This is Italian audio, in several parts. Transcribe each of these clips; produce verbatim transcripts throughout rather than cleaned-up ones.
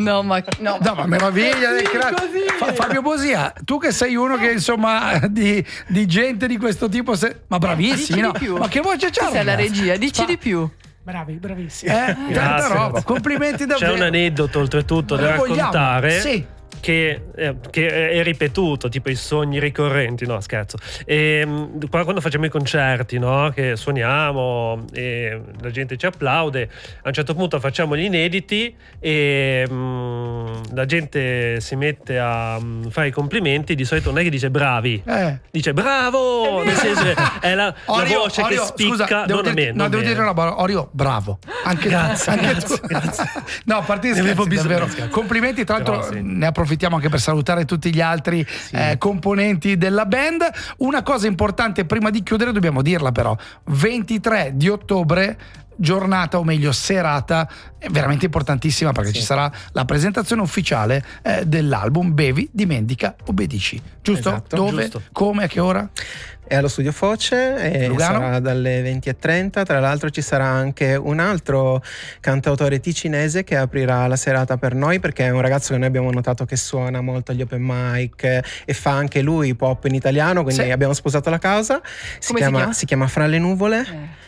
No, ma, no. No, ma meraviglia del Sì, crack. così. Fa- Fabio Bosia, tu che sei uno che insomma di, di gente di questo tipo, se- ma bravissimi, Dici no? di più. Ma che voce c'ha? Questa è la ragazzi? regia, dici Fa- di più. Bravi, bravissimi. Eh, tanta Grazie. roba. Complimenti davvero. C'è un aneddoto oltretutto da Lo vogliamo? raccontare. Sì. Che, eh, che è ripetuto, tipo i sogni ricorrenti, no scherzo. E, mh, qua quando facciamo i concerti, no, che suoniamo e la gente ci applaude, a un certo punto facciamo gli inediti e mh, la gente si mette a mh, fare i complimenti. Di solito non è che dice bravi, Eh. dice bravo, nel senso che è la, la Orio, voce Orio, che spicca. scusa, devo non a dirti, me, no, non devo bene. dire una roba, Orio, bravo. Anche, Grazie, anche grazie, tu. grazie. No, a parte gli Ne avevo scherzi, bisogno, davvero. scherzi. Complimenti, tra l'altro Però sì. ne approfittiamo anche per salutare tutti gli altri eh, componenti della band. Una cosa importante prima di chiudere dobbiamo dirla però, ventitré di ottobre, giornata o meglio serata veramente importantissima perché ci sarà la presentazione ufficiale eh, dell'album Bevi, Dimentica, Obbedisci, giusto? Esatto. Dove, Giusto. come, a che ora? È allo Studio Foce e Lugano? sarà dalle venti e trenta. Tra l'altro ci sarà anche un altro cantautore ticinese che aprirà la serata per noi, perché è un ragazzo che noi abbiamo notato che suona molto agli open mic e fa anche lui pop in italiano, quindi Sì. abbiamo sposato la causa. Si Come si chiama, chiama? si chiama Fra le nuvole. Eh.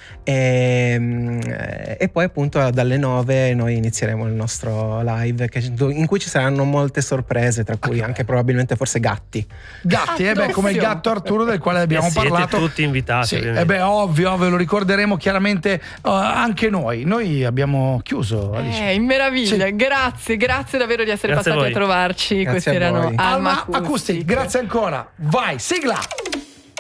E, e poi appunto dalle nove noi inizieremo il nostro live che- in cui ci saranno molte sorprese, tra cui anche probabilmente forse gatti. Gatti, eh beh, Addosso. come il gatto Arturo del quale abbiamo E siete parlato. tutti invitati, Sì, ovviamente. eh beh, ovvio, ovvio, lo ricorderemo chiaramente uh, anche noi. Noi abbiamo chiuso, Alice. Eh, in meraviglia, Sì. grazie, grazie davvero di essere Grazie a passati a, voi. trovarci. Grazie Questi a erano voi. Alma Alma Acoustic, grazie ancora. Vai, sigla!